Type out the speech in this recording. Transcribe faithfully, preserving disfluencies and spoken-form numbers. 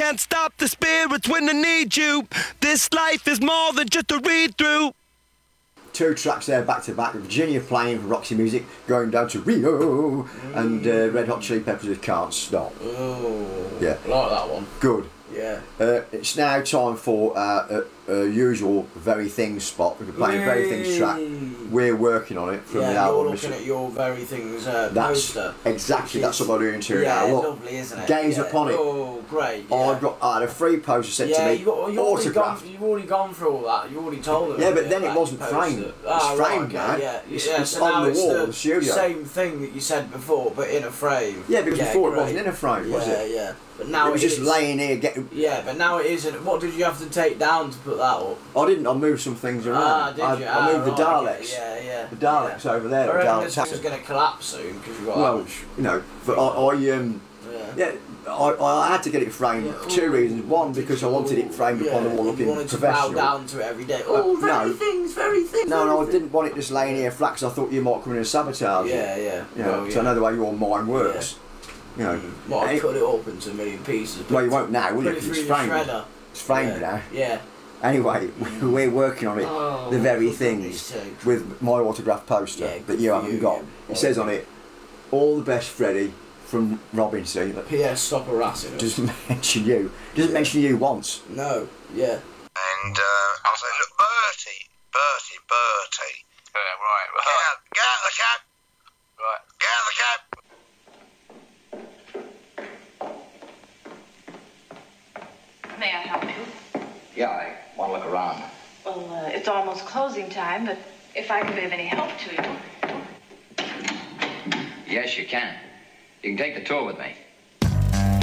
can't stop the spirits when they need you. This life is more than just a read-through. Two tracks there back to back. Virginia playing for Roxy Music, going down to Rio, mm. and uh, Red Hot Chili Peppers with Can't Stop. Oh, yeah, I like that one. Good. Yeah. Uh, it's now time for uh, a, a usual Very Things spot. We're playing Very Things track. We're working on it from yeah, the album. You're looking at your Very Things uh, that's poster. Exactly, that's what I'm doing to yeah, now. Look, lovely, isn't it? gaze yeah. upon it. Oh, great. Yeah. I've got I had a free poster sent yeah, to me. You got, you've, already autographed. gone, you've already gone through all that. You already told them. Yeah, but then it wasn't framed. It's ah, framed right, now. Okay, yeah. It's, yeah, it's so on now the it's wall the of the studio. Same thing that you said before, but in a frame. Yeah, because yeah, before great. it wasn't in a frame, was yeah, it? Yeah, yeah. But now it was it just is. laying here getting. Yeah, but now it isn't. What did you have to take down to put that up? I didn't. I moved some things around. Ah, did I, you? I ah, moved right, the Daleks. Yeah, yeah. The Daleks yeah. over there. I reckon Daleks this thing's going to collapse soon because you've got well, that much. you know, but I, I um, yeah, yeah I, I had to get it framed yeah. for two reasons. One, because I wanted it framed yeah. upon the wall looking you wanted professional. to bow down to it every day. Oh, uh, very no. things, very things. No, very no, I things. didn't want it just laying here flat because I thought you might come in and sabotage Yeah, it. yeah. You know, well, so yeah. I know the way your mind works. Yeah. You know, Might and have it- cut it up into a million pieces. well, you won't now, will you? Put it 'Cause through it's the framed. shredder. It's framed yeah. now. Yeah. Anyway, we're working on it. Oh, the very for goodness things sake. with my autograph poster Yeah, that good you for haven't you, got. yeah. It says on it, "All the best, Freddie from Robin C." P S Stop harassing us. Doesn't mention you. Doesn't Yeah. mention you once. No. Yeah. And uh, I said, look, Bertie, Bertie, Bertie. Yeah, right, right. Get out, get out of the cab. Right. Get out of the cab. May I help you? Yeah, I want to look around. Well, uh, it's almost closing time, but if I can be of any help to you. Yes, you can. You can take the tour with me.